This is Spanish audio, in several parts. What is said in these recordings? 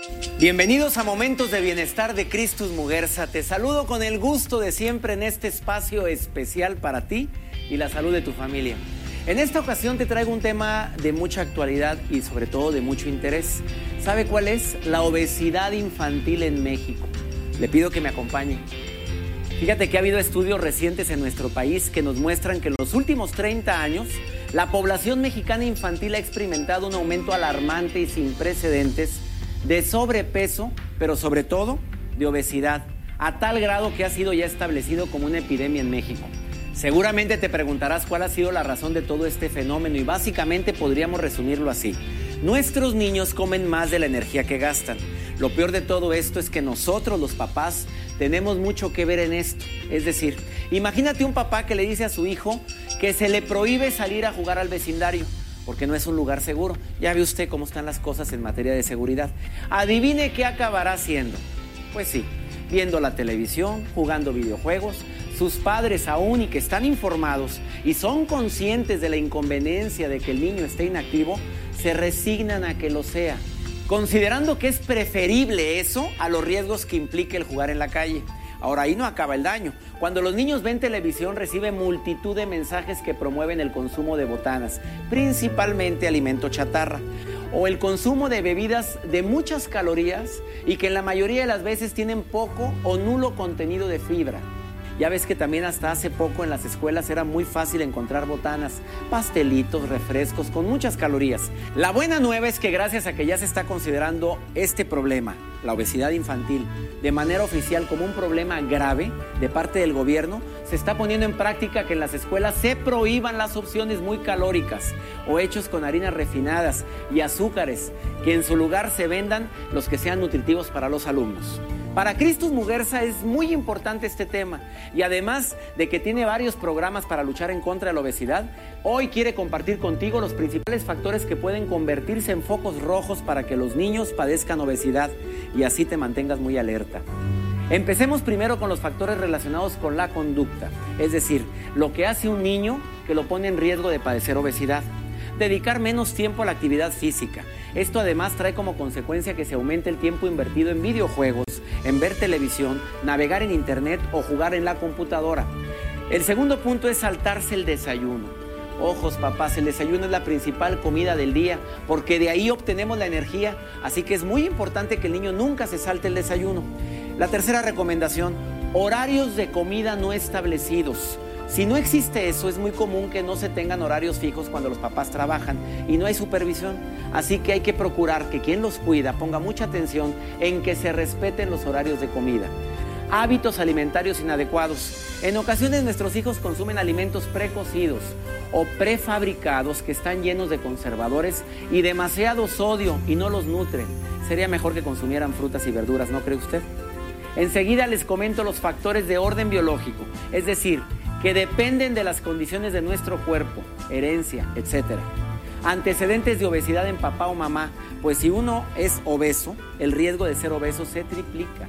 Bienvenidos a Momentos de Bienestar de Cristus Muguerza. Te saludo con el gusto de siempre en este espacio especial para ti y la salud de tu familia. En esta ocasión te traigo un tema de mucha actualidad y sobre todo de mucho interés. ¿Sabe cuál es? La obesidad infantil en México. Le pido que me acompañe. Fíjate que ha habido estudios recientes en nuestro país que nos muestran que en los últimos 30 años la población mexicana infantil ha experimentado un aumento alarmante y sin precedentes de sobrepeso, pero sobre todo de obesidad, a tal grado que ha sido ya establecido como una epidemia en México. Seguramente te preguntarás cuál ha sido la razón de todo este fenómeno y básicamente podríamos resumirlo así. Nuestros niños comen más de la energía que gastan. Lo peor de todo esto es que nosotros, los papás, tenemos mucho que ver en esto. Es decir, imagínate un papá que le dice a su hijo que se le prohíbe salir a jugar al vecindario porque no es un lugar seguro. Ya ve usted cómo están las cosas en materia de seguridad. Adivine qué acabará haciendo. Pues sí, viendo la televisión, jugando videojuegos. Sus padres aún y que están informados y son conscientes de la inconveniencia de que el niño esté inactivo, se resignan a que lo sea, considerando que es preferible eso a los riesgos que implica el jugar en la calle. Ahora, ahí no acaba el daño. Cuando los niños ven televisión, reciben multitud de mensajes que promueven el consumo de botanas, principalmente alimento chatarra, o el consumo de bebidas de muchas calorías y que en la mayoría de las veces tienen poco o nulo contenido de fibra. Ya ves que también hasta hace poco en las escuelas era muy fácil encontrar botanas, pastelitos, refrescos con muchas calorías. La buena nueva es que gracias a que ya se está considerando este problema, la obesidad infantil, de manera oficial como un problema grave de parte del gobierno, se está poniendo en práctica que en las escuelas se prohíban las opciones muy calóricas o hechos con harinas refinadas y azúcares, que en su lugar se vendan los que sean nutritivos para los alumnos. Para Cristus Muguerza es muy importante este tema y además de que tiene varios programas para luchar en contra de la obesidad, hoy quiere compartir contigo los principales factores que pueden convertirse en focos rojos para que los niños padezcan obesidad y así te mantengas muy alerta. Empecemos primero con los factores relacionados con la conducta, es decir, lo que hace un niño que lo pone en riesgo de padecer obesidad. Dedicar menos tiempo a la actividad física. Esto además trae como consecuencia que se aumente el tiempo invertido en videojuegos, en ver televisión, navegar en internet o jugar en la computadora. El segundo punto es saltarse el desayuno. Ojos, papás, el desayuno es la principal comida del día porque de ahí obtenemos la energía, así que es muy importante que el niño nunca se salte el desayuno. La tercera recomendación, horarios de comida no establecidos. Si no existe eso, es muy común que no se tengan horarios fijos cuando los papás trabajan y no hay supervisión. Así que hay que procurar que quien los cuida ponga mucha atención en que se respeten los horarios de comida. Hábitos alimentarios inadecuados. En ocasiones nuestros hijos consumen alimentos precocidos o prefabricados que están llenos de conservadores y demasiado sodio y no los nutren. Sería mejor que consumieran frutas y verduras, ¿no cree usted? Enseguida les comento los factores de orden biológico, es decir, que dependen de las condiciones de nuestro cuerpo, herencia, etc. Antecedentes de obesidad en papá o mamá, pues si uno es obeso, el riesgo de ser obeso se triplica.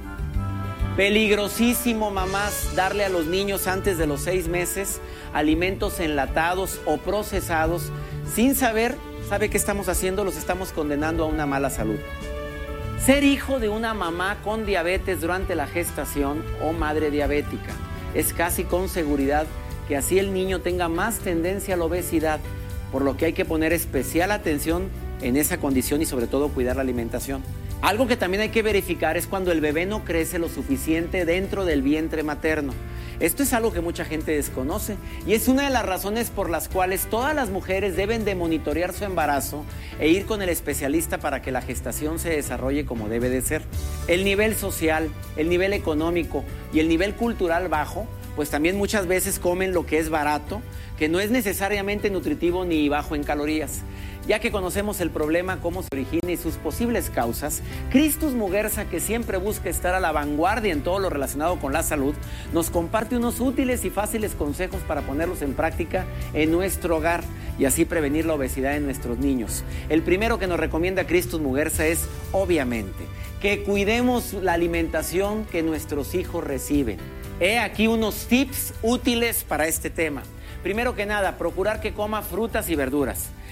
Peligrosísimo, mamás, darle a los niños antes de los 6 meses alimentos enlatados o procesados sin saber, ¿sabe qué estamos haciendo? Los estamos condenando a una mala salud. Ser hijo de una mamá con diabetes durante la gestación o madre diabética. Es casi con seguridad que así el niño tenga más tendencia a la obesidad, por lo que hay que poner especial atención en esa condición y sobre todo cuidar la alimentación. Algo que también hay que verificar es cuando el bebé no crece lo suficiente dentro del vientre materno. Esto es algo que mucha gente desconoce y es una de las razones por las cuales todas las mujeres deben de monitorear su embarazo e ir con el especialista para que la gestación se desarrolle como debe de ser. El nivel social, el nivel económico y el nivel cultural bajo, pues también muchas veces comen lo que es barato, que no es necesariamente nutritivo ni bajo en calorías. Ya que conocemos el problema, cómo se origina y sus posibles causas, Cristus Muguerza, que siempre busca estar a la vanguardia en todo lo relacionado con la salud, nos comparte unos útiles y fáciles consejos para ponerlos en práctica en nuestro hogar y así prevenir la obesidad en nuestros niños. El primero que nos recomienda Cristus Muguerza es, obviamente, que cuidemos la alimentación que nuestros hijos reciben. He aquí unos tips útiles para este tema. Primero que nada, procurar que coma frutas y verduras.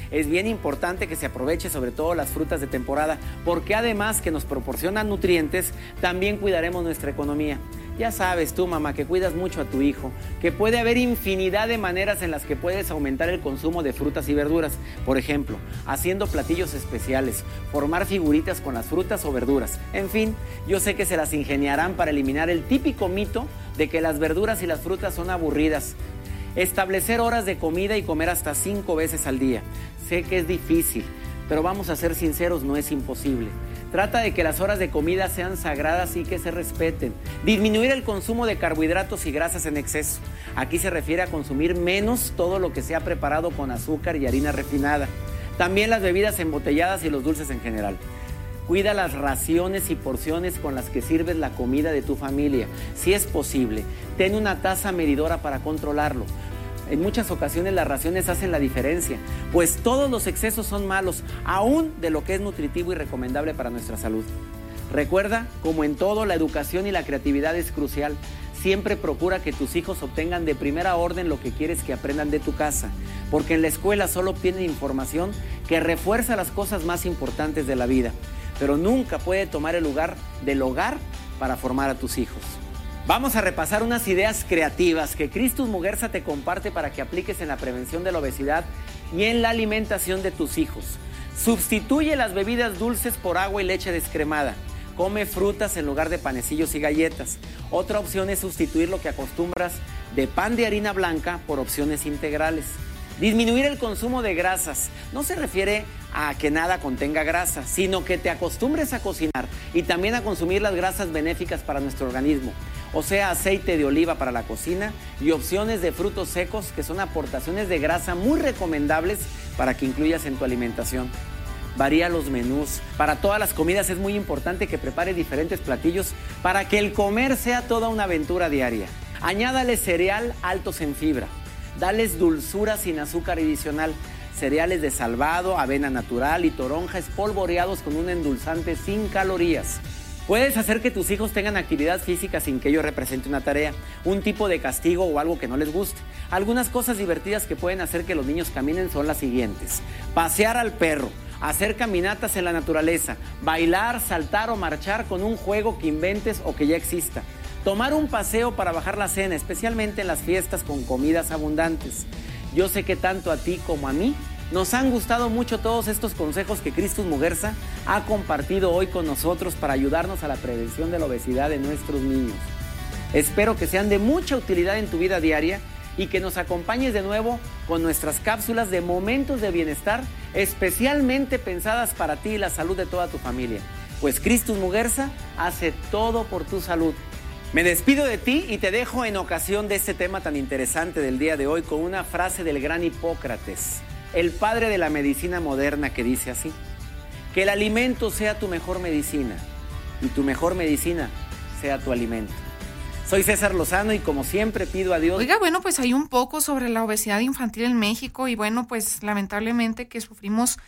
es bien importante que se aproveche sobre todo las frutas de temporada, porque además que nos proporcionan nutrientes, también cuidaremos nuestra economía. Ya sabes tú, mamá, que cuidas mucho a tu hijo, que puede haber infinidad de maneras en las que puedes aumentar el consumo de frutas y verduras. Por ejemplo, haciendo platillos especiales, formar figuritas con las frutas o verduras. En fin, yo sé que se las ingeniarán para eliminar el típico mito de que las verduras y las frutas son aburridas. Establecer horas de comida y comer hasta 5 veces al día. Sé que es difícil, pero vamos a ser sinceros, no es imposible. Trata de que las horas de comida sean sagradas y que se respeten. Disminuir el consumo de carbohidratos y grasas en exceso. Aquí se refiere a consumir menos todo lo que sea preparado con azúcar y harina refinada. También las bebidas embotelladas y los dulces en general. Cuida las raciones y porciones con las que sirves la comida de tu familia. Si es posible, ten una taza medidora para controlarlo. En muchas ocasiones las raciones hacen la diferencia, pues todos los excesos son malos, aún de lo que es nutritivo y recomendable para nuestra salud. Recuerda, como en todo, la educación y la creatividad es crucial. Siempre procura que tus hijos obtengan de primera orden lo que quieres que aprendan de tu casa, porque en la escuela solo obtienen información que refuerza las cosas más importantes de la vida, pero nunca puede tomar el lugar del hogar para formar a tus hijos. Vamos a repasar unas ideas creativas que Christus Muguerza te comparte para que apliques en la prevención de la obesidad y en la alimentación de tus hijos. Sustituye las bebidas dulces por agua y leche descremada. Come frutas en lugar de panecillos y galletas. Otra opción es sustituir lo que acostumbras de pan de harina blanca por opciones integrales. Disminuir el consumo de grasas. No se refiere a que nada contenga grasa, sino que te acostumbres a cocinar y también a consumir las grasas benéficas para nuestro organismo. O sea, aceite de oliva para la cocina y opciones de frutos secos que son aportaciones de grasa muy recomendables para que incluyas en tu alimentación. Varía los menús. Para todas las comidas es muy importante que prepare diferentes platillos para que el comer sea toda una aventura diaria. Añádale cereal altos en fibra. Dales dulzura sin azúcar adicional. Cereales de salvado, avena natural y toronja espolvoreados con un endulzante sin calorías. Puedes hacer que tus hijos tengan actividad física sin que ello represente una tarea, un tipo de castigo o algo que no les guste. Algunas cosas divertidas que pueden hacer que los niños caminen son las siguientes: pasear al perro, hacer caminatas en la naturaleza, bailar, saltar o marchar con un juego que inventes o que ya exista. Tomar un paseo para bajar la cena, especialmente en las fiestas con comidas abundantes. Yo sé que tanto a ti como a mí nos han gustado mucho todos estos consejos que Christus Muguerza ha compartido hoy con nosotros para ayudarnos a la prevención de la obesidad de nuestros niños. Espero que sean de mucha utilidad en tu vida diaria y que nos acompañes de nuevo con nuestras cápsulas de momentos de bienestar especialmente pensadas para ti y la salud de toda tu familia. Pues Christus Muguerza hace todo por tu salud. Me despido de ti y te dejo en ocasión de este tema tan interesante del día de hoy con una frase del gran Hipócrates, el padre de la medicina moderna, que dice así: que el alimento sea tu mejor medicina y tu mejor medicina sea tu alimento. Soy César Lozano y como siempre pido a Dios... Oiga, bueno, pues hay un poco sobre la obesidad infantil en México y bueno, pues lamentablemente que sufrimos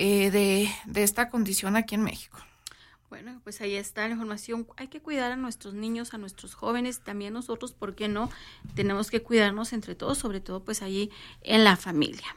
de esta condición aquí en México. Bueno, pues ahí está la información. Hay que cuidar a nuestros niños, a nuestros jóvenes, también nosotros, ¿por qué no? Tenemos que cuidarnos entre todos, sobre todo pues ahí en la familia.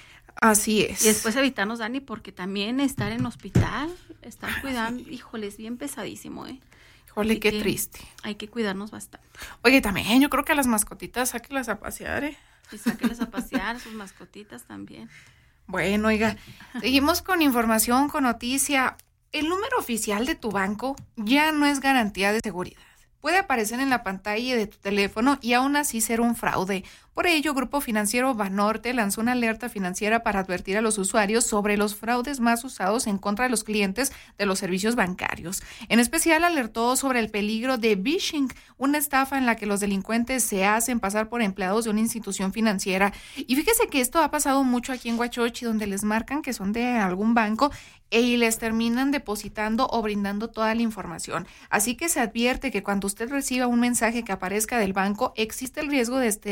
Así es. Y después evitarnos, Dani, porque también estar en hospital, estar cuidando, híjole, es bien pesadísimo, Híjole, qué triste. Hay que cuidarnos bastante. Oye, también yo creo que a las mascotitas sáquelas a pasear, Y sáquelas a pasear, sus mascotitas también. Bueno, oiga, seguimos con información, con noticia. El número oficial de tu banco ya no es garantía de seguridad. Puede aparecer en la pantalla de tu teléfono y aún así ser un fraude. Por ello, Grupo Financiero Banorte lanzó una alerta financiera para advertir a los usuarios sobre los fraudes más usados en contra de los clientes de los servicios bancarios. En especial, alertó sobre el peligro de phishing, una estafa en la que los delincuentes se hacen pasar por empleados de una institución financiera. Y fíjese que esto ha pasado mucho aquí en Huachochi, donde les marcan que son de algún banco y les terminan depositando o brindando toda la información. Así que se advierte que cuando usted reciba un mensaje que aparezca del banco, existe el riesgo de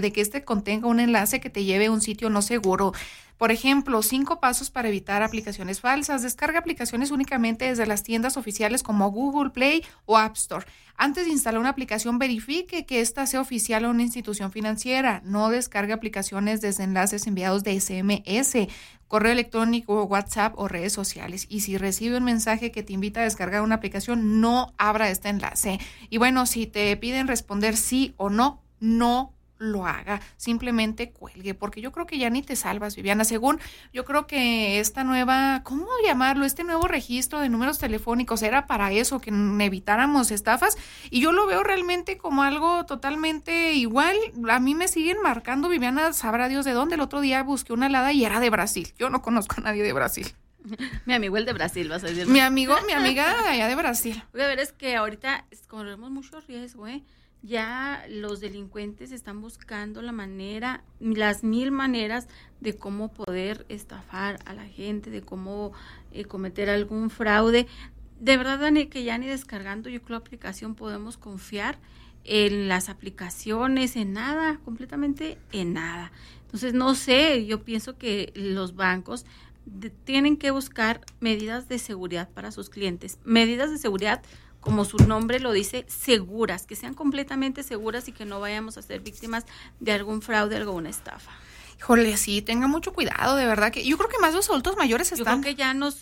de que este contenga un enlace que te lleve a un sitio no seguro. Por ejemplo, 5 pasos para evitar aplicaciones falsas. Descarga aplicaciones únicamente desde las tiendas oficiales como Google Play o App Store. Antes de instalar una aplicación, verifique que ésta sea oficial a una institución financiera. No descargue aplicaciones desde enlaces enviados de SMS, correo electrónico, WhatsApp o redes sociales. Y si recibe un mensaje que te invita a descargar una aplicación, no abra este enlace. Y bueno, si te piden responder sí o no, no lo haga, simplemente cuelgue, porque yo creo que ya ni te salvas, Viviana. Según yo creo que esta nueva, ¿cómo llamarlo? Este nuevo registro de números telefónicos era para eso, que evitáramos estafas, y yo lo veo realmente como algo totalmente igual. A mí me siguen marcando, Viviana, sabrá Dios de dónde. El otro día busqué una alada y era de Brasil. Yo no conozco a nadie de Brasil. Mi amigo el de Brasil, vas a decir. Mi amiga allá de Brasil. Voy a ver, es que ahorita corremos mucho riesgo, ya los delincuentes están buscando la manera, las 1000 maneras de cómo poder estafar a la gente, de cómo cometer algún fraude. De verdad, Dani, que ya ni descargando, yo creo, la aplicación podemos confiar en las aplicaciones, en nada, completamente en nada. Entonces, no sé, yo pienso que los bancos tienen que buscar medidas de seguridad para sus clientes, medidas de seguridad, como su nombre lo dice, seguras, que sean completamente seguras y que no vayamos a ser víctimas de algún fraude, alguna estafa. Híjole, sí, tenga mucho cuidado, de verdad que yo creo que más los adultos mayores están. Yo creo que ya no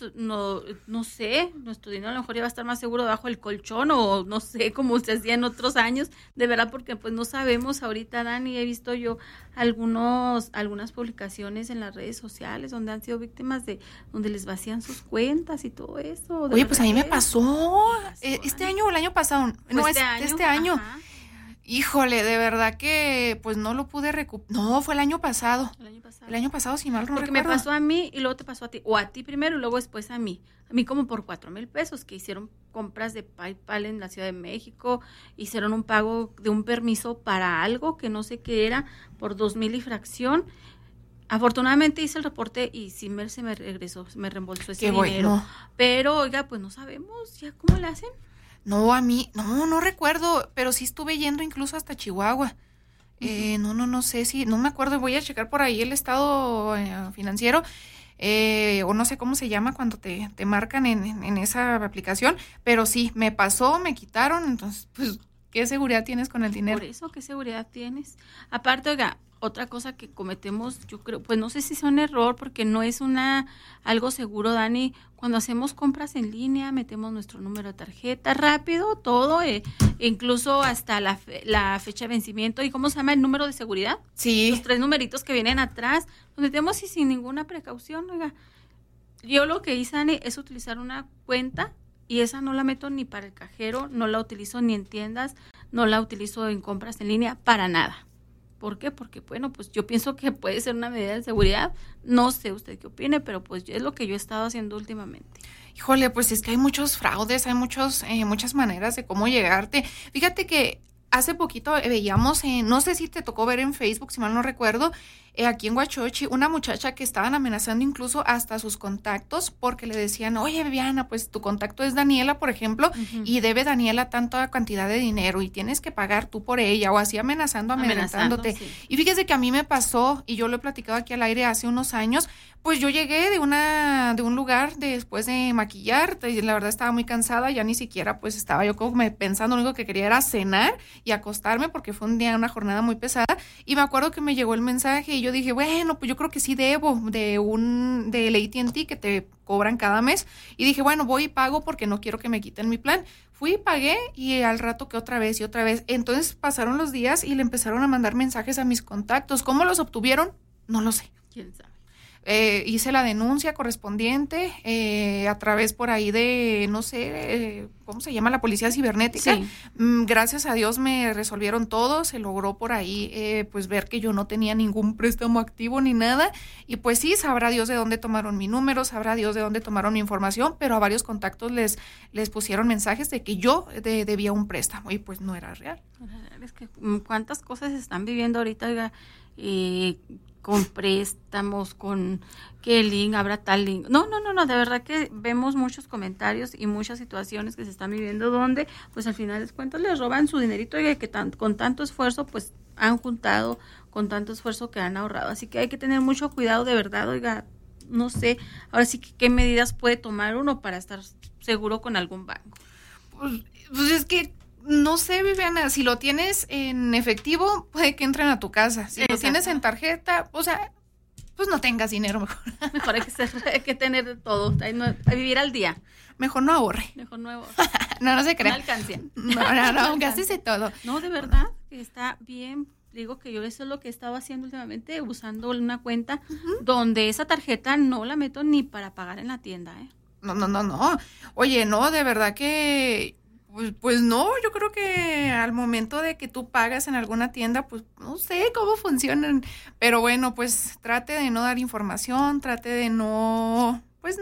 sé, nuestro dinero a lo mejor ya va a estar más seguro debajo del colchón o no sé, como se hacía en otros años, de verdad, porque pues no sabemos ahorita, Dani. He visto yo algunas publicaciones en las redes sociales donde han sido víctimas donde les vacían sus cuentas y todo eso. Oye, pues a mí me pasó este año o el año pasado. No, este año. Ajá. Híjole, de verdad que pues no lo pude recuperar. No, fue el año pasado. El año pasado, si mal no recuerdo. Porque me pasó a mí y luego te pasó a ti. O a ti primero y luego después a mí. A mí como por 4,000 pesos, que hicieron compras de PayPal en la Ciudad de México. Hicieron un pago de un permiso para algo que no sé qué era, por 2,000 y fracción. Afortunadamente hice el reporte y sí se me regresó, me reembolsó ese dinero. Bueno. Pero, oiga, pues no sabemos ya cómo le hacen. No, a mí, no recuerdo, pero sí estuve yendo incluso hasta Chihuahua. No sé si, no me acuerdo, voy a checar por ahí el estado financiero, o no sé cómo se llama cuando te marcan en esa aplicación, pero sí, me pasó, me quitaron, entonces, pues, ¿qué seguridad tienes con el dinero? Por eso, ¿qué seguridad tienes? Aparte, oiga, otra cosa que cometemos, yo creo, pues no sé si es un error, porque no es algo seguro, Dani. Cuando hacemos compras en línea, metemos nuestro número de tarjeta, rápido, todo, incluso hasta la fecha de vencimiento. ¿Y cómo se llama el número de seguridad? Sí. Los 3 numeritos que vienen atrás, los metemos y sin ninguna precaución, oiga. Yo lo que hice, Dani, es utilizar una cuenta, y esa no la meto ni para el cajero, no la utilizo ni en tiendas, no la utilizo en compras en línea, para nada. ¿Por qué? Porque, bueno, pues yo pienso que puede ser una medida de seguridad. No sé usted qué opine, pero pues es lo que yo he estado haciendo últimamente. Híjole, pues es que hay muchos fraudes, hay muchas maneras de cómo llegarte. Fíjate que hace poquito veíamos, no sé si te tocó ver en Facebook, si mal no recuerdo, aquí en Huachochi, una muchacha que estaban amenazando incluso hasta sus contactos, porque le decían, oye, Viviana, pues tu contacto es Daniela, por ejemplo, y debe Daniela tanta cantidad de dinero y tienes que pagar tú por ella, o así amenazándote. Sí. Y fíjese que a mí me pasó, y yo lo he platicado aquí al aire hace unos años, pues yo llegué de un lugar después de maquillar, y la verdad estaba muy cansada, ya ni siquiera pues estaba yo como pensando, lo único que quería era cenar y acostarme, porque fue una jornada muy pesada, y me acuerdo que me llegó el mensaje y yo dije, bueno, pues yo creo que sí debo del AT&T que te cobran cada mes, y dije, bueno, voy y pago porque no quiero que me quiten mi plan. Fui y pagué, y al rato que otra vez y otra vez. Entonces pasaron los días y le empezaron a mandar mensajes a mis contactos. ¿Cómo los obtuvieron? No lo sé. ¿Quién sabe? Hice la denuncia correspondiente a través por ahí de, no sé, ¿cómo se llama? La policía cibernética. Sí. Gracias a Dios me resolvieron todo, se logró por ahí pues ver que yo no tenía ningún préstamo activo ni nada, y pues sí, sabrá Dios de dónde tomaron mi número, sabrá Dios de dónde tomaron mi información, pero a varios contactos les pusieron mensajes de que yo debía un préstamo, y pues no era real. Es que cuántas cosas se están viviendo ahorita, oiga, con préstamos, con qué link, habrá tal link. No, de verdad que vemos muchos comentarios y muchas situaciones que se están viviendo donde, pues al final de cuentas les roban su dinerito, y que con tanto esfuerzo, pues han juntado con tanto esfuerzo que han ahorrado. Así que hay que tener mucho cuidado, de verdad, oiga, no sé, ahora sí que qué medidas puede tomar uno para estar seguro con algún banco. Pues es que no sé, Viviana, si lo tienes en efectivo, puede que entren a tu casa. Si lo tienes en tarjeta, o sea, pues no tengas dinero mejor. Mejor hay que tener de todo, a vivir al día. Mejor no ahorre. Mejor no ahorre. No se crea. No alcancía. No, gástese todo. No, de verdad, que está bien. Digo que yo eso es lo que estaba haciendo últimamente, usando una cuenta donde esa tarjeta no la meto ni para pagar en la tienda, ¿eh? No. Oye, no, de verdad que... Pues no, yo creo que al momento de que tú pagas en alguna tienda, pues no sé cómo funcionan, pero bueno, pues trate de no dar información, trate de no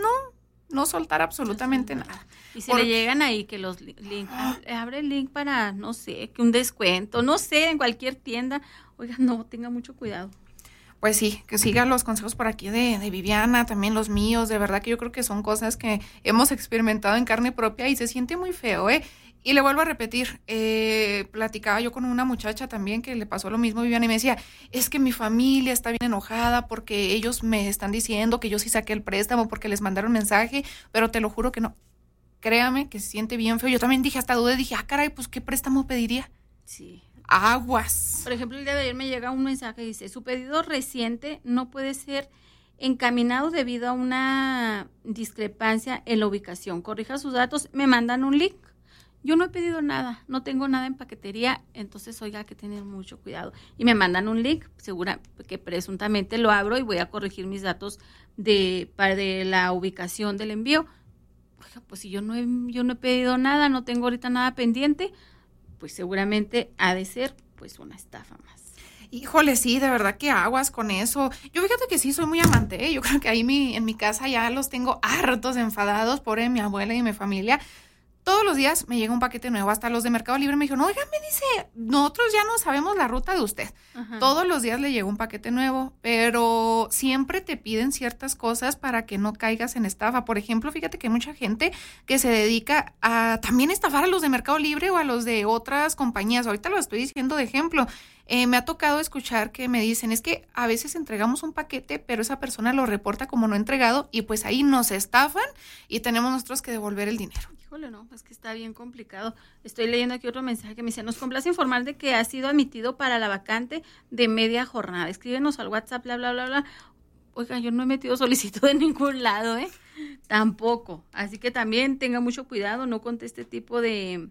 soltar absolutamente nada. Y si le llegan ahí que los links, abre el link para, no sé, que un descuento, no sé, en cualquier tienda, oiga, no, tenga mucho cuidado. Pues sí, que siga los consejos por aquí de Viviana, también los míos, de verdad que yo creo que son cosas que hemos experimentado en carne propia y se siente muy feo, ¿eh? Y le vuelvo a repetir, platicaba yo con una muchacha también que le pasó lo mismo, Viviana, y me decía, es que mi familia está bien enojada porque ellos me están diciendo que yo sí saqué el préstamo porque les mandaron mensaje, pero te lo juro que no. Créame que se siente bien feo. Yo también dije, hasta dudé, dije, caray, pues ¿qué préstamo pediría? Sí. Aguas. Por ejemplo, el día de ayer me llega un mensaje, dice, su pedido reciente no puede ser encaminado debido a una discrepancia en la ubicación. Corrija sus datos, me mandan un link. Yo no he pedido nada, no tengo nada en paquetería, entonces oiga, hay que tener mucho cuidado. Y me mandan un link, segura que presuntamente lo abro y voy a corregir mis datos de la ubicación del envío. Oiga, pues si yo no he pedido nada, no tengo ahorita nada pendiente, pues seguramente ha de ser pues una estafa más. Híjole, sí, de verdad que aguas con eso. Yo fíjate que sí soy muy amante, ¿eh? Yo creo que ahí en mi casa ya los tengo hartos, enfadados, por mi abuela y mi familia. Todos los días me llega un paquete nuevo, hasta los de Mercado Libre me dijeron, oiga, me dice, nosotros ya no sabemos la ruta de usted. Ajá. Todos los días le llega un paquete nuevo, pero siempre te piden ciertas cosas para que no caigas en estafa. Por ejemplo, fíjate que hay mucha gente que se dedica a también estafar a los de Mercado Libre o a los de otras compañías. Ahorita lo estoy diciendo de ejemplo. Me ha tocado escuchar que me dicen, es que a veces entregamos un paquete, pero esa persona lo reporta como no entregado y pues ahí nos estafan y tenemos nosotros que devolver el dinero. Híjole, no, es que está bien complicado. Estoy leyendo aquí otro mensaje que me dice, nos complace informar de que ha sido admitido para la vacante de media jornada. Escríbenos al WhatsApp, bla, bla, bla, bla. Oiga, yo no he metido solicitud en ningún lado, ¿eh? Tampoco. Así que también tenga mucho cuidado, no conteste este tipo de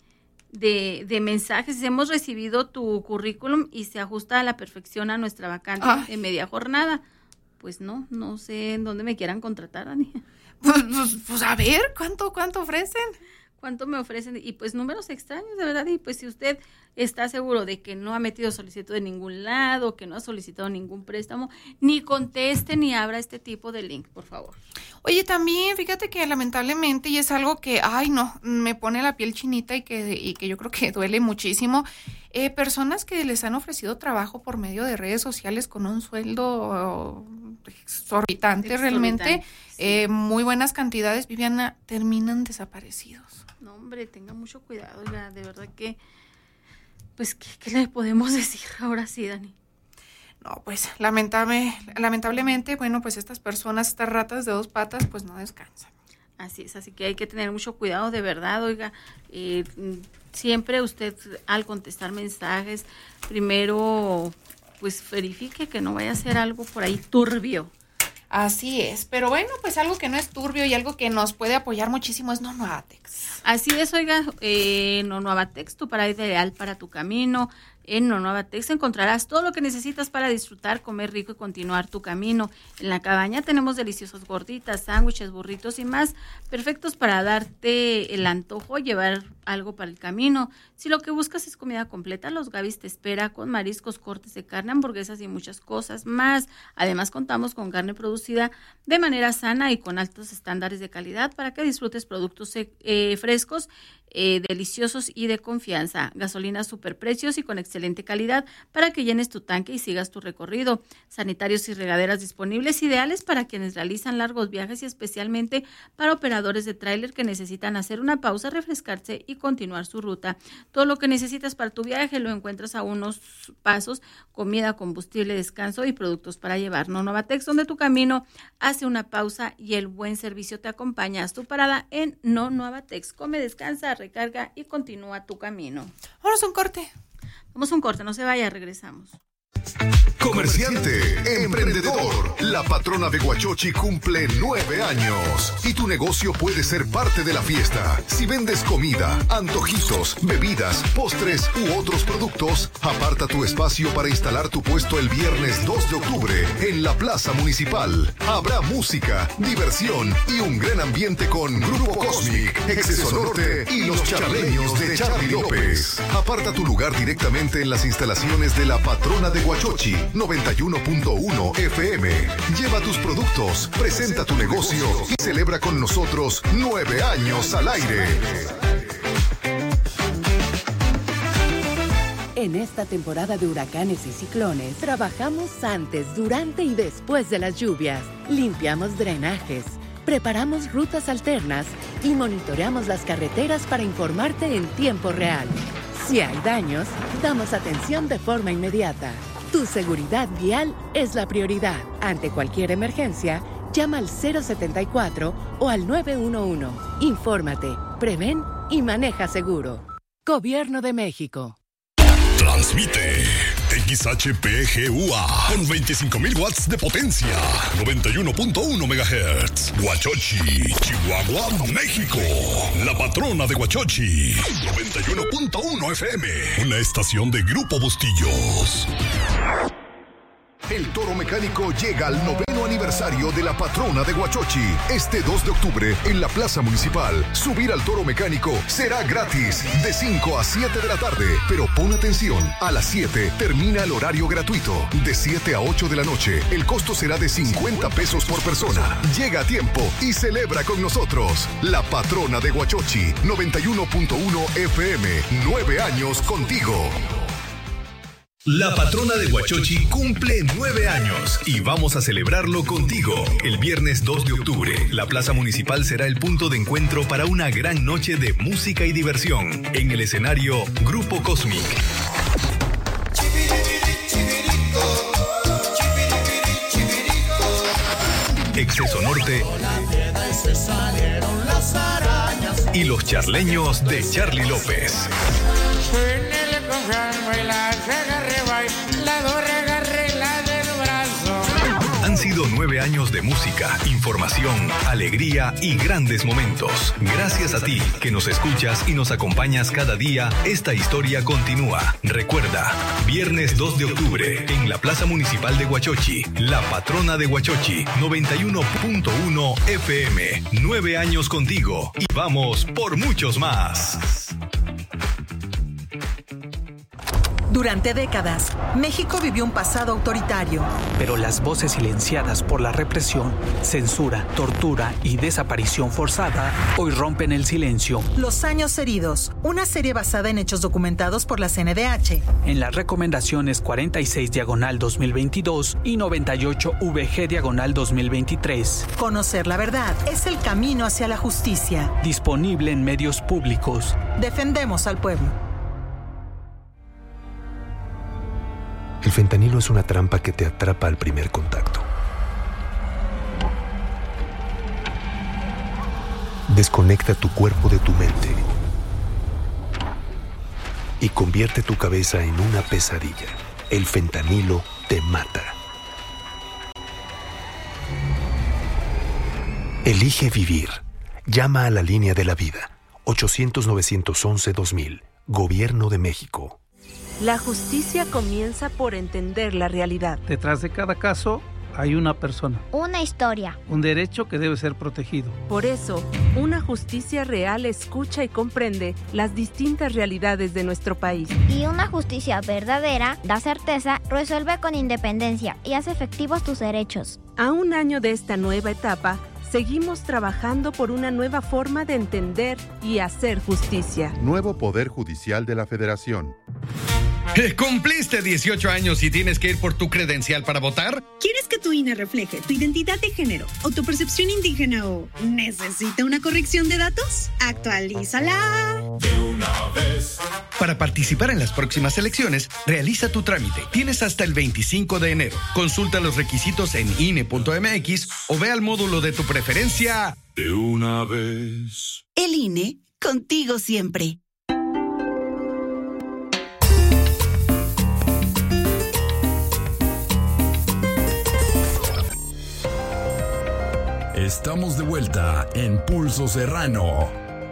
mensajes. Si hemos recibido tu currículum y se ajusta a la perfección a nuestra vacante de media jornada, pues no sé en dónde me quieran contratar, Dani. Pues a ver, ¿cuánto ofrecen? ¿Cuánto me ofrecen? Y pues números extraños, de verdad. Y pues si usted está seguro de que no ha metido solicitud de ningún lado, que no ha solicitado ningún préstamo, ni conteste ni abra este tipo de link, por favor. Oye, también fíjate que lamentablemente, y es algo que, me pone la piel chinita y que yo creo que duele muchísimo, personas que les han ofrecido trabajo por medio de redes sociales con un sueldo exorbitante realmente, sí. Muy buenas cantidades, Viviana, terminan desaparecidos. No, hombre, tenga mucho cuidado, ya, de verdad que, pues, ¿qué le podemos decir ahora sí, Dani? No, pues, lamentablemente, bueno, pues estas personas, estas ratas de dos patas, pues no descansan. Así es, así que hay que tener mucho cuidado, de verdad, oiga, siempre usted al contestar mensajes, primero, pues, verifique que no vaya a ser algo por ahí turbio. Así es, pero bueno, pues algo que no es turbio y algo que nos puede apoyar muchísimo es Nonuavatex. Así es, oiga, Nonuavatex, tu paraíso ideal para tu camino. En Nonuavatex encontrarás todo lo que necesitas para disfrutar, comer rico y continuar tu camino. En la cabaña tenemos deliciosas gorditas, sándwiches, burritos y más, perfectos para darte el antojo, llevar algo para el camino. Si lo que buscas es comida completa, Los Gavis te espera con mariscos, cortes de carne, hamburguesas y muchas cosas más. Además, contamos con carne producida de manera sana y con altos estándares de calidad para que disfrutes productos frescos, deliciosos y de confianza. Gasolinas superprecios y con excelente excelente calidad para que llenes tu tanque y sigas tu recorrido. Sanitarios y regaderas disponibles, ideales para quienes realizan largos viajes y especialmente para operadores de tráiler que necesitan hacer una pausa, refrescarse y continuar su ruta. Todo lo que necesitas para tu viaje lo encuentras a unos pasos: comida, combustible, descanso y productos para llevar. Novatex, donde tu camino hace una pausa y el buen servicio te acompaña. Haz tu parada en Novatex. Come, descansa, recarga y continúa tu camino. Vamos a un corte. Vamos a un corte, no se vaya, regresamos. Comerciante, emprendedor, la patrona de Huachochi cumple 9 años y tu negocio puede ser parte de la fiesta. Si vendes comida, antojitos, bebidas, postres u otros productos, aparta tu espacio para instalar tu puesto el viernes 2 de octubre en la Plaza Municipal. Habrá música, diversión y un gran ambiente con Grupo Cosmic, Exceso Norte y los charleños de Charly López. Aparta tu lugar directamente en las instalaciones de la patrona de Huachochi, 91.1 FM. Lleva tus productos, presenta tu negocio y celebra con nosotros 9 años al aire. En esta temporada de huracanes y ciclones, trabajamos antes, durante y después de las lluvias. Limpiamos drenajes, preparamos rutas alternas y monitoreamos las carreteras para informarte en tiempo real. Si hay daños, damos atención de forma inmediata. Tu seguridad vial es la prioridad. Ante cualquier emergencia, llama al 074 o al 911. Infórmate, prevén y maneja seguro. Gobierno de México. Transmite XHPGUA con 25,000 watts de potencia, 91.1 MHz. Huachochi, Chihuahua, México. La patrona de Huachochi, 91.1 FM. Una estación de Grupo Bustillos. El Toro Mecánico llega al 9º aniversario de la patrona de Huachochi. Este 2 de octubre en la Plaza Municipal. Subir al Toro Mecánico será gratis de 5 a 7 de la tarde. Pero pon atención, a las 7 termina el horario gratuito. De 7 a 8 de la noche, el costo será de 50 pesos por persona. Llega a tiempo y celebra con nosotros. La patrona de Huachochi, 91.1 FM. 9 años contigo. La patrona de Huachochi cumple 9 años y vamos a celebrarlo contigo. El viernes 2 de octubre, la Plaza Municipal será el punto de encuentro para una gran noche de música y diversión. En el escenario, Grupo Cosmic. Exceso Norte y los charleños de Charly López. Han sido 9 años de música, información, alegría y grandes momentos. Gracias a ti que nos escuchas y nos acompañas cada día, esta historia continúa. Recuerda, viernes 2 de octubre en la Plaza Municipal de Huachochi, la patrona de Huachochi, 91.1 FM. 9 años contigo y vamos por muchos más. Durante décadas, México vivió un pasado autoritario. Pero las voces silenciadas por la represión, censura, tortura y desaparición forzada hoy rompen el silencio. Los años heridos, una serie basada en hechos documentados por la CNDH. En las recomendaciones 46/2022 y 98/VG/2023. Conocer la verdad es el camino hacia la justicia. Disponible en medios públicos. Defendemos al pueblo. El fentanilo es una trampa que te atrapa al primer contacto. Desconecta tu cuerpo de tu mente y convierte tu cabeza en una pesadilla. El fentanilo te mata. Elige vivir. Llama a la línea de la vida. 800-911-2000. Gobierno de México. La justicia comienza por entender la realidad. Detrás de cada caso hay una persona. Una historia. Un derecho que debe ser protegido. Por eso, una justicia real escucha y comprende las distintas realidades de nuestro país. Y una justicia verdadera da certeza, resuelve con independencia y hace efectivos tus derechos. A un año de esta nueva etapa, seguimos trabajando por una nueva forma de entender y hacer justicia. Nuevo Poder Judicial de la Federación. ¿Cumpliste 18 años y tienes que ir por tu credencial para votar? ¿Quieres que tu INE refleje tu identidad de género o tu percepción indígena o necesita una corrección de datos? ¡Actualízala! De una vez. Para participar en las próximas elecciones, realiza tu trámite. Tienes hasta el 25 de enero. Consulta los requisitos en INE.mx o ve al módulo de tu preferencia. De una vez. El INE, contigo siempre. Estamos de vuelta en Pulso Serrano.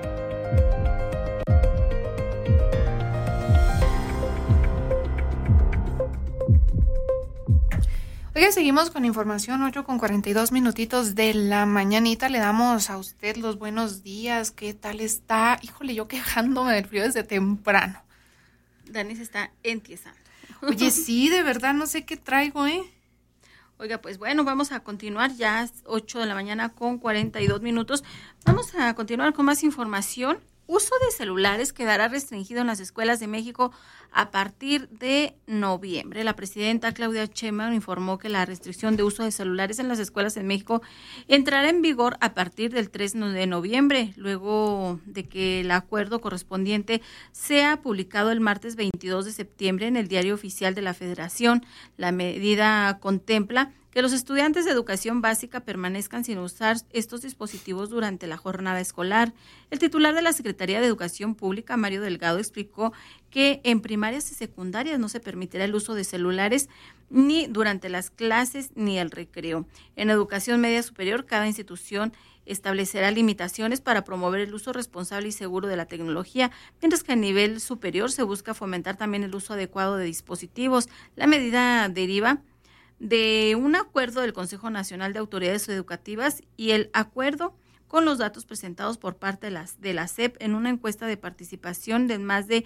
Oiga, seguimos con información, 8:42 de la mañanita. Le damos a usted los buenos días. ¿Qué tal está? Híjole, yo quejándome del frío desde temprano. Dani se está entiesando. Oye, sí, de verdad, no sé qué traigo, Oiga, pues bueno, vamos a continuar, ya es 8:42 a.m. Vamos a continuar con más información. Uso de celulares quedará restringido en las escuelas de México a partir de noviembre. La presidenta Claudia Sheinbaum informó que la restricción de uso de celulares en las escuelas en México entrará en vigor a partir del 3 de noviembre, luego de que el acuerdo correspondiente sea publicado el martes 22 de septiembre en el Diario Oficial de la Federación. La medida contempla que los estudiantes de educación básica permanezcan sin usar estos dispositivos durante la jornada escolar. El titular de la Secretaría de Educación Pública, Mario Delgado, explicó que en primarias y secundarias no se permitirá el uso de celulares ni durante las clases ni el recreo. En educación media superior, cada institución establecerá limitaciones para promover el uso responsable y seguro de la tecnología, mientras que a nivel superior se busca fomentar también el uso adecuado de dispositivos. La medida deriva de un acuerdo del Consejo Nacional de Autoridades Educativas y el acuerdo con los datos presentados por parte de la SEP en una encuesta de participación de más de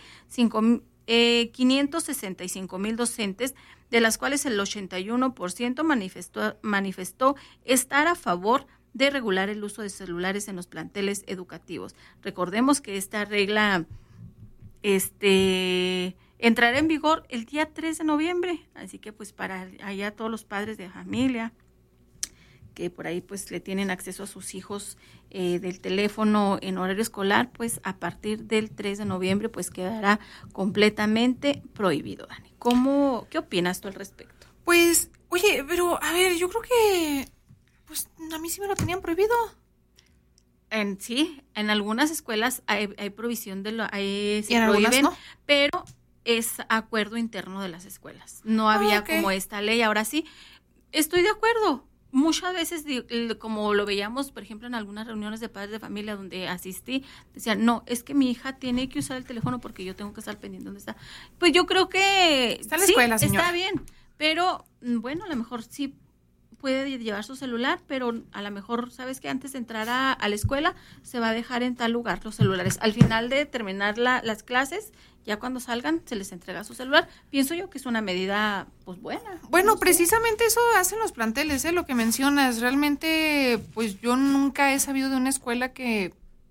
565,000 docentes, de las cuales el 81% manifestó estar a favor de regular el uso de celulares en los planteles educativos. Recordemos que esta regla entrará en vigor el día 3 de noviembre, así que pues para allá todos los padres de familia que por ahí pues le tienen acceso a sus hijos del teléfono en horario escolar, pues a partir del 3 de noviembre pues quedará completamente prohibido. Dani, ¿qué opinas tú al respecto? Pues, oye, pero a ver, yo creo que pues a mí sí me lo tenían prohibido. Sí, en algunas escuelas hay provisión de se ¿Y en prohíben, algunas no? pero es acuerdo interno de las escuelas. No había como esta ley, ahora sí. Estoy de acuerdo. Muchas veces, como lo veíamos, por ejemplo, en algunas reuniones de padres de familia donde asistí, decían, no, es que mi hija tiene que usar el teléfono porque yo tengo que estar pendiente dónde está. Pues yo creo que está en la escuela, señora. Está bien, pero bueno, a lo mejor sí puede llevar su celular, pero a lo mejor, ¿sabes que antes de entrar a la escuela se va a dejar en tal lugar los celulares? Al final de terminar las clases, ya cuando salgan, se les entrega su celular. Pienso yo que es una medida, pues, buena. Bueno, no precisamente eso hacen los planteles, lo que mencionas. Realmente, pues, yo nunca he sabido de una escuela que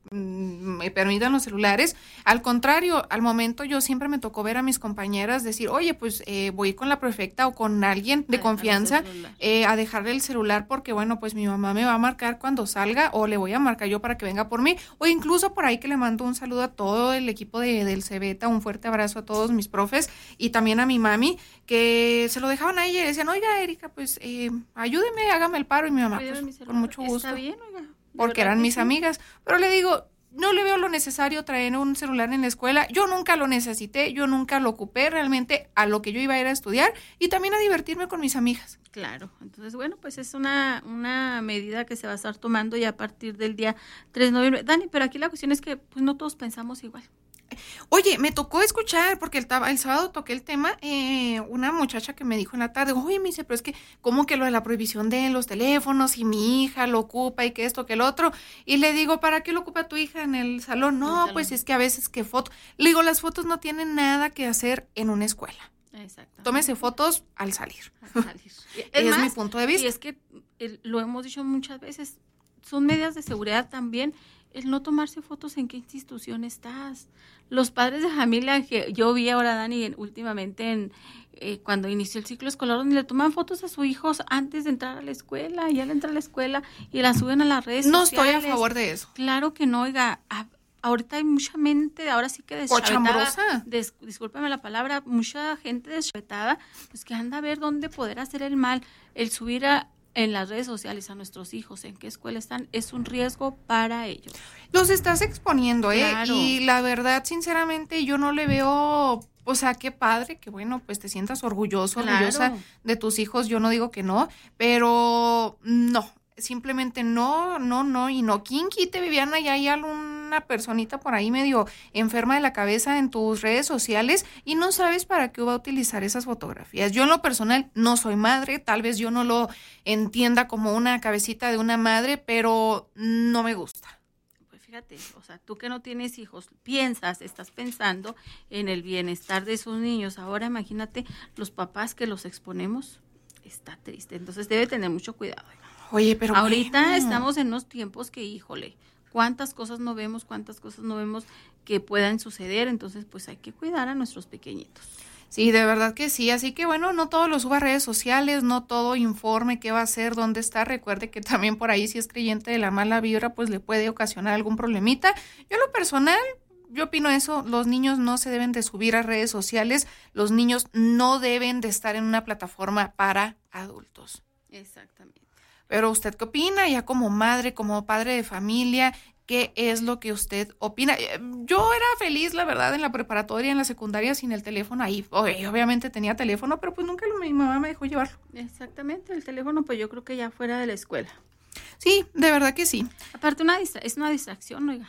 me permitan los celulares. Al contrario, al momento yo siempre me tocó ver a mis compañeras decir, oye, pues voy con la prefecta o con alguien de confianza a dejarle el celular porque, bueno, pues mi mamá me va a marcar cuando salga o le voy a marcar yo para que venga por mí, o incluso por ahí que le mando un saludo a todo el equipo del Cebeta, un fuerte abrazo a todos mis profes y también a mi mami, que se lo dejaban a ella y decían, oiga, Erika, pues ayúdeme, hágame el paro, y mi mamá, pues, con mucho gusto. Está bien, oiga. Porque eran mis amigas, pero le digo, no le veo lo necesario traer un celular en la escuela, yo nunca lo necesité, yo nunca lo ocupé, realmente a lo que yo iba a ir a estudiar y también a divertirme con mis amigas. Claro, entonces bueno, pues es una medida que se va a estar tomando ya a partir del día 3 de noviembre. Dani, pero aquí la cuestión es que pues no todos pensamos igual. Oye, me tocó escuchar, porque el sábado toqué el tema, una muchacha que me dijo en la tarde, oye, me dice, pero es que, ¿cómo que lo de la prohibición de los teléfonos y mi hija lo ocupa y que esto, que el otro? Y le digo, ¿para qué lo ocupa tu hija en el salón? No, pues es que a veces que le digo, las fotos no tienen nada que hacer en una escuela. Exacto. Tómese fotos al salir. Es mi punto de vista. Y es que lo hemos dicho muchas veces, son medidas de seguridad también. el no tomarse fotos en qué institución estás. Los padres de familia que yo vi ahora, Dani, últimamente cuando inició el ciclo escolar, donde le toman fotos a sus hijos antes de entrar a la escuela, y al entrar a la escuela y las suben a las redes sociales. No estoy a favor de eso. Claro que no, oiga, ahorita hay mucha mente, ahora sí que deschavetada, discúlpame la palabra, mucha gente deschavetada, pues que anda a ver dónde poder hacer el mal. El subir en las redes sociales a nuestros hijos, en qué escuela están, es un riesgo para ellos. Los estás exponiendo, Claro. Y la verdad, sinceramente, yo no le veo, o sea, qué padre, que bueno, pues te sientas orgullosa de tus hijos, yo no digo que no, pero no, simplemente no, y no. ¿Quién quite, Viviana? Ya hay alguna personita por ahí medio enferma de la cabeza en tus redes sociales y no sabes para qué va a utilizar esas fotografías. Yo en lo personal no soy madre, tal vez yo no lo entienda como una cabecita de una madre, pero no me gusta. Pues fíjate, o sea, tú que no tienes hijos, estás pensando en el bienestar de esos niños. Ahora imagínate los papás que los exponemos, está triste. Entonces debe tener mucho cuidado. Oye, pero ahorita estamos en unos tiempos que, híjole, cuántas cosas no vemos que puedan suceder, entonces pues hay que cuidar a nuestros pequeñitos. Sí, de verdad que sí, así que bueno, no todo lo suba a redes sociales, no todo informe qué va a hacer, dónde está, recuerde que también por ahí si es creyente de la mala vibra, pues le puede ocasionar algún problemita. Yo en lo personal, yo opino eso, los niños no se deben de subir a redes sociales, los niños no deben de estar en una plataforma para adultos. Exactamente. Pero ¿usted qué opina? Ya como madre, como padre de familia, ¿qué es lo que usted opina? Yo era feliz, la verdad, en la preparatoria, en la secundaria, sin el teléfono ahí. Obviamente tenía teléfono, pero pues nunca mi mamá me dejó llevarlo. Exactamente, el teléfono, pues yo creo que ya fuera de la escuela. Sí, de verdad que sí. Aparte, es una distracción, oiga.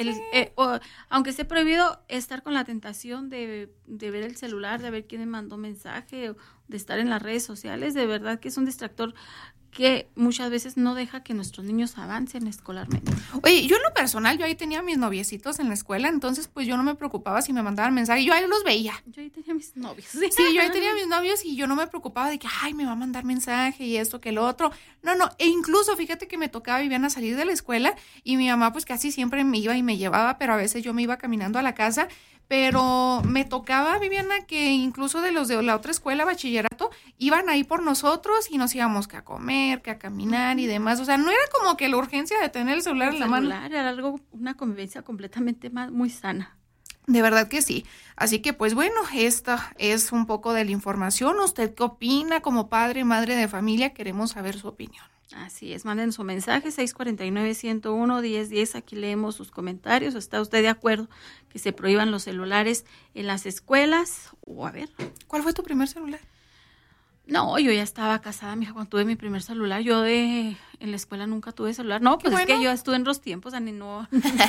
Aunque esté prohibido estar con la tentación de ver el celular, de ver quién me mandó mensaje, o de estar en las redes sociales, de verdad que es un distractor que muchas veces no deja que nuestros niños avancen escolarmente. Oye, yo en lo personal, yo ahí tenía mis noviecitos en la escuela, entonces pues yo no me preocupaba si me mandaban mensaje, yo ahí los veía. Yo ahí tenía mis novios. Sí, yo ahí tenía mis novios y yo no me preocupaba de que, ay, me va a mandar mensaje y esto, que lo otro. No, e incluso fíjate que me tocaba, Viviana, salir de la escuela y mi mamá pues casi siempre me iba y me llevaba, pero a veces yo me iba caminando a la casa. Pero me tocaba, Viviana, que incluso de los de la otra escuela, bachillerato, iban ahí por nosotros y nos íbamos que a comer, que a caminar y demás. O sea, no era como que la urgencia de tener el celular en la mano. Era una convivencia completamente muy sana. De verdad que sí. Así que, pues bueno, esta es un poco de la información. ¿Usted qué opina como padre, madre de familia? Queremos saber su opinión. Así es, manden su mensaje, 649-101-1010, aquí leemos sus comentarios. ¿Está usted de acuerdo que se prohíban los celulares en las escuelas? O a ver. ¿Cuál fue tu primer celular? No, yo ya estaba casada, mija, cuando tuve mi primer celular. Yo en la escuela nunca tuve celular. No, pues es que yo estuve en los tiempos, Dani, no,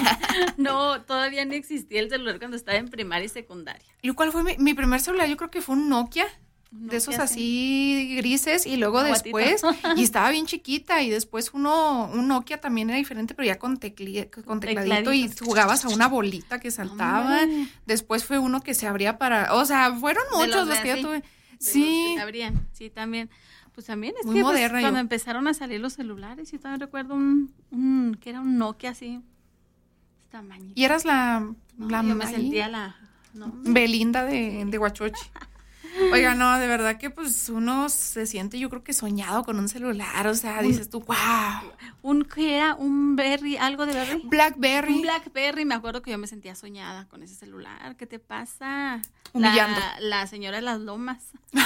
todavía no existía el celular cuando estaba en primaria y secundaria. ¿Y cuál fue mi primer celular? Yo creo que fue un Nokia. De esos así grises y luego después, y estaba bien chiquita y después un Nokia también era diferente, pero ya con tecladito y jugabas a una bolita que saltaba. Después fue uno que se abría o sea, fueron muchos los que yo tuve. Sí. Que se abrían, sí, también. Pues también es muy que moderna, cuando empezaron a salir los celulares, yo también recuerdo que era un Nokia así, tamaño. ¿Y eras yo me sentía Belinda de Huachochi? Oiga, no, de verdad que pues uno se siente, yo creo que soñado con un celular, o sea, dices tú, wow. ¿Qué era? ¿Un Berry? ¿Algo de Berry? Blackberry. Un Blackberry, me acuerdo que yo me sentía soñada con ese celular. ¿Qué te pasa? Humillando. La señora de las lomas.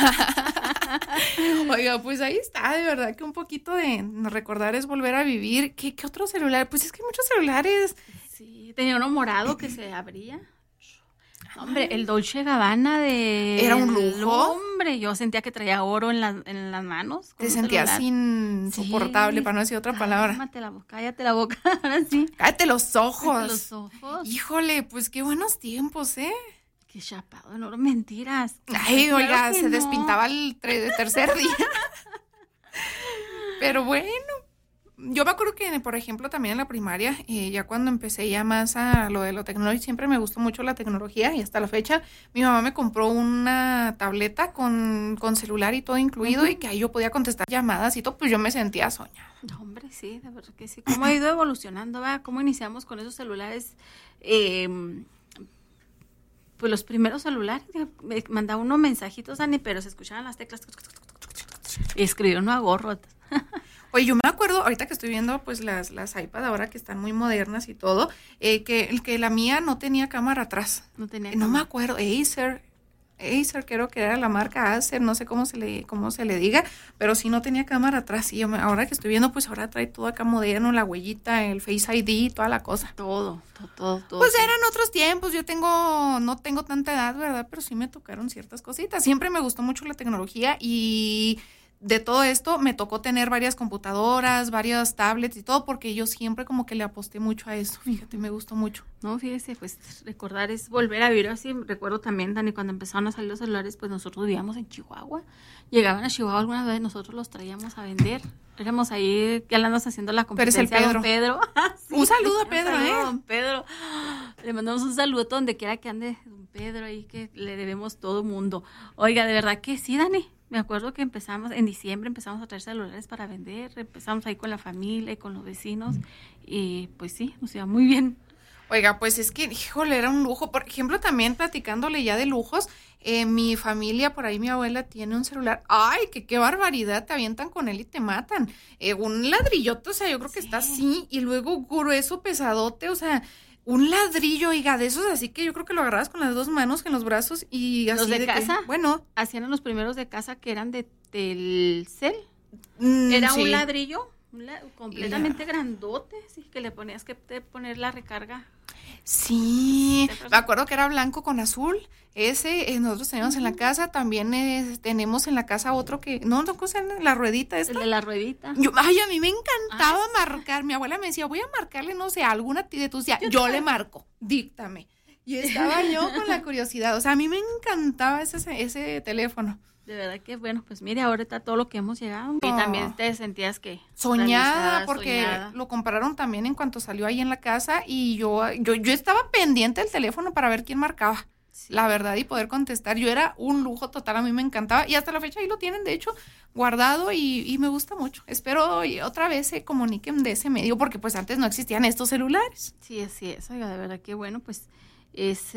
Oiga, pues ahí está, de verdad que un poquito de recordar es volver a vivir. ¿Qué otro celular? Pues es que hay muchos celulares. Sí, tenía uno morado que se abría. Hombre, el Dolce Gabbana era un lujo. Hombre, yo sentía que traía oro en las manos. Te sentías insoportable, para no decir otra palabra. Cállate la boca, ahora sí. Cállate los ojos. Cállate los ojos. Híjole, pues qué buenos tiempos, ¿eh? Qué chapado, no, mentiras. Ay, claro, oiga, se despintaba el tercer día. Pero bueno, yo me acuerdo que, por ejemplo, también en la primaria, ya cuando empecé ya más a lo de lo tecnológico, siempre me gustó mucho la tecnología y hasta la fecha mi mamá me compró una tableta con celular y todo incluido y que ahí yo podía contestar llamadas y todo, pues yo me sentía soñada. No, hombre, sí, de verdad que sí. ¿Cómo ha ido evolucionando, va? ¿Cómo iniciamos con esos celulares? Pues los primeros celulares, me mandaba unos mensajitos, Dani, pero se escuchaban las teclas y escribió uno a gorro. Oye, yo me acuerdo, ahorita que estoy viendo pues las iPad ahora que están muy modernas y todo, que la mía no tenía cámara atrás. No tenía cámara. No me acuerdo, Acer creo que era la marca Acer, no sé cómo se le diga, pero sí no tenía cámara atrás. Y ahora que estoy viendo, pues ahora trae todo acá moderno, la huellita, el Face ID, toda la cosa. Todo. Pues eran otros tiempos, no tengo tanta edad, ¿verdad? Pero sí me tocaron ciertas cositas. Siempre me gustó mucho la tecnología y de todo esto me tocó tener varias computadoras, varias tablets y todo, porque yo siempre como que le aposté mucho a eso. Fíjate, me gustó mucho. No, fíjese, pues recordar es volver a vivir así. Recuerdo también, Dani, cuando empezaron a salir los celulares, pues nosotros vivíamos en Chihuahua. Llegaban a Chihuahua alguna vez, nosotros los traíamos a vender. Éramos ahí, ya le andas haciendo la competencia a don Pedro. Sí, un saludo a Pedro, don Pedro. Le mandamos un saludo donde quiera que ande don Pedro ahí, que le debemos todo mundo. Oiga, de verdad que sí, Dani. Me acuerdo que en diciembre empezamos a traer celulares para vender, empezamos ahí con la familia y con los vecinos y pues sí, nos iba muy bien. Oiga, pues es que, híjole, era un lujo. Por ejemplo, también platicándole ya de lujos, mi familia, por ahí mi abuela tiene un celular. ¡Ay, qué barbaridad! Te avientan con él y te matan. Un ladrillote, o sea, yo creo que está así, y luego grueso, pesadote, o sea, un ladrillo, oiga, de esos así que yo creo que lo agarrabas con las dos manos en los brazos y así. ¿Los de casa? Bueno. Hacían los primeros de casa que eran de Telcel. Era sí. Un ladrillo completamente grandote, sí, que le ponías que poner la recarga. Sí, me acuerdo que era blanco con azul. Ese nosotros teníamos en la casa. También tenemos en la casa otro que cosa, la ruedita esta. El de la ruedita. A mí me encantaba marcar. Mi abuela me decía, voy a marcarle, no sé, a alguna de tus días. Yo le marco, díctame. Y estaba yo con la curiosidad. O sea, a mí me encantaba ese teléfono. De verdad que, bueno, pues mire, ahorita todo lo que hemos llegado. Y también te sentías que... Soñada, porque lo compraron también en cuanto salió ahí en la casa y yo estaba pendiente del teléfono para ver quién marcaba, sí. La verdad, y poder contestar. Yo era un lujo total, a mí me encantaba y hasta la fecha ahí lo tienen, de hecho, guardado y me gusta mucho. Espero otra vez se comuniquen de ese medio porque pues antes no existían estos celulares. Sí, así es, oiga, de verdad que bueno, pues es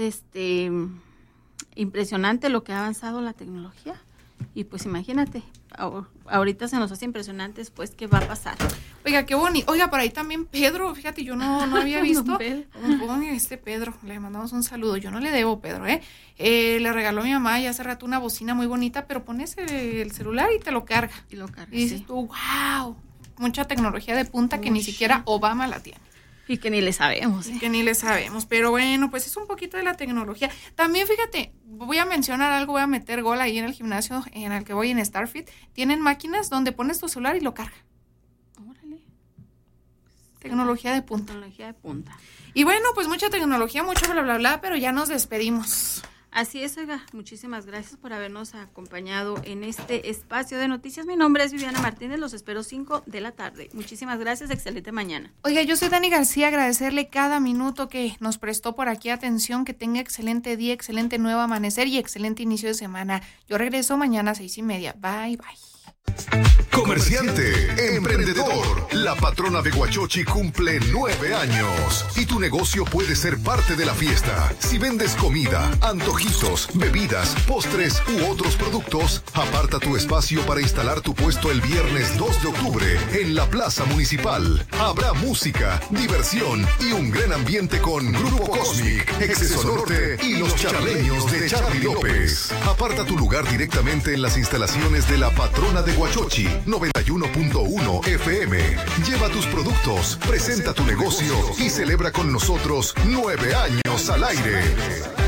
impresionante lo que ha avanzado la tecnología. Y pues imagínate, ahorita se nos hace impresionante después qué va a pasar. Oiga, qué bonito. Oiga, por ahí también Pedro, fíjate, yo no había visto. Pedro, le mandamos un saludo. Yo no le debo, Pedro, le regaló a mi mamá ya hace rato una bocina muy bonita, pero pones el celular y te lo carga. Y dices tú, wow, mucha tecnología de punta que ni siquiera Obama la tiene. Y que ni le sabemos. Pero bueno, pues es un poquito de la tecnología. También, fíjate, voy a mencionar algo, voy a meter gol ahí en el gimnasio en el que voy en Starfit. Tienen máquinas donde pones tu celular y lo carga. Órale. Tecnología de punta. Y bueno, pues mucha tecnología, mucho bla, bla, bla, pero ya nos despedimos. Así es, oiga, muchísimas gracias por habernos acompañado en este espacio de noticias. Mi nombre es Viviana Martínez, los espero 5 de la tarde. Muchísimas gracias, excelente mañana. Oiga, yo soy Dani García, agradecerle cada minuto que nos prestó por aquí atención, que tenga excelente día, excelente nuevo amanecer y excelente inicio de semana. Yo regreso mañana a 6:30. Bye, bye. Comerciante, emprendedor, la patrona de Huachochi cumple 9 años y tu negocio puede ser parte de la fiesta. Si vendes comida, antojitos, bebidas, postres u otros productos, aparta tu espacio para instalar tu puesto el viernes 2 de octubre en la Plaza Municipal. Habrá música, diversión y un gran ambiente con Grupo Cosmic, Exceso Norte y los charleños de Charly López. Aparta tu lugar directamente en las instalaciones de la patrona de Huachochi, 91.1 FM. Lleva tus productos, presenta tu negocio y celebra con nosotros 9 años al aire.